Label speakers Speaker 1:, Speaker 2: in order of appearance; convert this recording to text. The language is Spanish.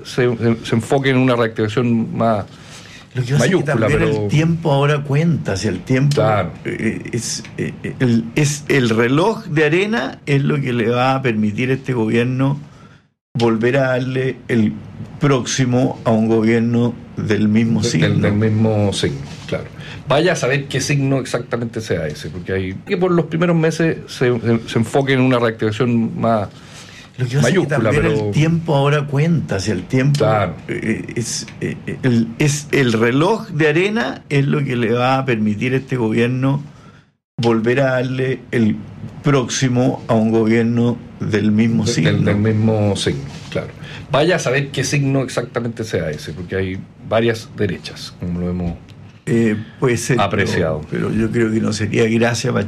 Speaker 1: se enfoque en una reactivación más
Speaker 2: lo que pasa
Speaker 1: mayúscula.
Speaker 2: Es que también
Speaker 1: pero
Speaker 2: el tiempo ahora cuenta, si el tiempo
Speaker 1: claro.
Speaker 2: es el reloj de arena es lo que le va a permitir a este gobierno volver a darle el próximo a un gobierno del mismo signo.
Speaker 1: Del mismo signo, claro. Vaya a saber qué signo exactamente sea ese, porque hay que por los primeros meses se enfoque en una reactivación más
Speaker 2: lo que pasa
Speaker 1: mayúscula.
Speaker 2: Es que también
Speaker 1: pero
Speaker 2: el tiempo ahora cuenta, si el tiempo
Speaker 1: claro.
Speaker 2: es el reloj de arena es lo que le va a permitir a este gobierno volver a darle el próximo a un gobierno del mismo signo.
Speaker 1: Del mismo signo, claro. Vaya a saber qué signo exactamente sea ese, porque hay varias derechas, como lo hemos
Speaker 2: puede ser,
Speaker 1: apreciado.
Speaker 2: pero yo creo que no sería gracia para